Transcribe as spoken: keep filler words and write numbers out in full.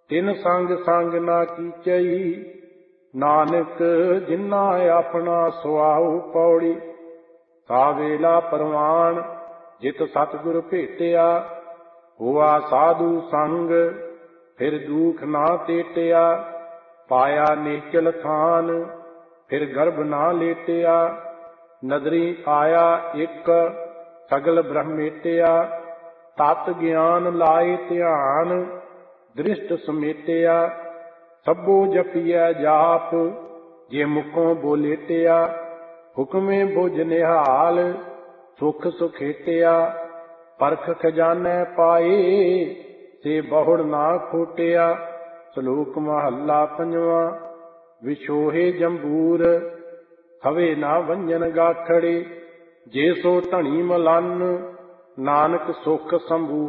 ਤਿਨ ਸੰਗ ਸੰਗ ਨਾ ਕੀਚਈ। ਨਾਨਕ ਜਿਨਾ ਆਪਣਾ ਸੁਆਉ ਪੌੜੀ। ਤਾ ਵੇਲਾ ਪ੍ਰਵਾਨ ਜਿਤ ਸਤਿਗੁਰ ਭੇਟਿਆ। ਹੋਆ ਸਾਧੂ ਸੰਗ ਫਿਰ ਦੁਖ ਨਾ ਤੇਟਿਆ। ਪਾਇਆ ਨਿਸ਼ਚਲ ਥਾਨ ਫਿਰ ਗਰਭ ਨਾ ਲੇਟਿਆ। ਨਦਰੀ ਆਇਆ ਇੱਕ ਸਗਲ ਬ੍ਰਹਮੇਟਿਆ। ਤਤ ਗਿਆਨ ਲਾਏ ਧਿਆਨ ਦ੍ਰਿਸ਼ਟ ਸਮੇਟਿਆ। ਸਭੋ ਜਪੀਐ ਜਾਪ ਜੇ ਮੁਖੋਂ ਬੋਲੇਟਿਆ। ਹੁਕਮੇ ਬੁਝ ਨਿਹਾਲ ਸੁਖ ਸੁਖੇਟਿਆ। ਪਰਖ ਖਜ਼ਾਨੈ ਪਾਏ ਸੇ ਬਹੁੜ ਨਾ ਖੋਟਿਆ। ਸ਼ਲੋਕ ਮਹੱਲਾ ਪੰਜਵਾਂ। ਵਿਛੋਹੇ ਜੰਬੂਰ ਹਵੇ ਨਾ ਵੰਜਨ ਗਾਖੜੇ। ਜੇ ਸੋ ਧਣੀ ਮਲੰਨ ਨਾਨਕ ਸੁਖ ਸੰਬੂਰ।